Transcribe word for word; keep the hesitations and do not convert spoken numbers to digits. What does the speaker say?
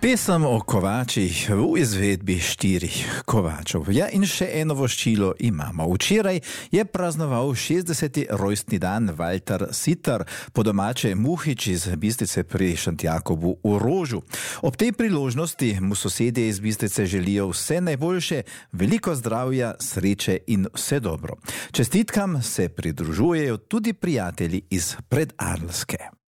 Pesem o kovačih v izvedbi štirih kovačev. Ja, in še eno voščilo imamo. Včeraj je praznoval šestdeseti rojstni dan Walter Sitar, po domače Muhič iz Bistrice pri Šentjakobu v Rožu. Ob tej priložnosti mu sosedje iz Bistrice želijo vse najboljše, veliko zdravja, sreče in vse dobro. Čestitkam se pridružujejo tudi prijatelji iz Predarlske.